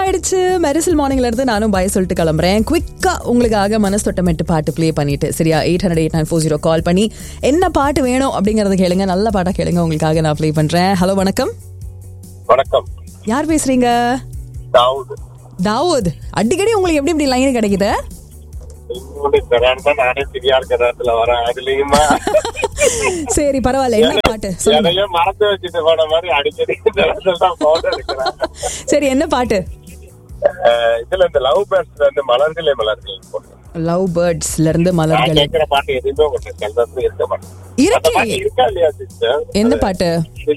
ஆயிடுச்சு. மெரிசல் மார்னிங்ல இருந்து நானும் பாய் சொல்லிட்டு கிளம்புறேன். குவிக்கா உங்களுக்காக மனசு தொட்டமிட்டு பாட்டு ப்ளே பண்ணிட்டு சரியா 800-8940 கால் பண்ணி என்ன பாட்டு வேணும் அப்படிங்கறத கேளுங்க. நல்ல பாட்டா கேளுங்க, உங்களுக்காக நான் ப்ளே பண்றேன். ஹலோ வணக்கம். வணக்கம். யார் பேசுறீங்க? தாவூத். தாவூத், அடிக்கடி உங்களுக்கு எப்படி இப்படி லைன் கிடைக்குது? நானே சரியா இருக்கிற வரேன். அதுலயுமா சரி பரவாயில்ல, என்ன பாட்டு சொல்லுங்க. மறந்து வச்சுட்டு போன மாதிரி அடிக்கடி சரி என்ன பாட்டு? இதுல இந்த லவ் பேர்ட்ஸ்ல இருந்து மலர்களே மலர்கள். லவ் பேர்ட்ஸ்ல இருந்து மலர்கள் பாட்டு எதுவுமே இருக்க மாட்டேன். இருக்கா இல்லையா? என்ன பாட்டு?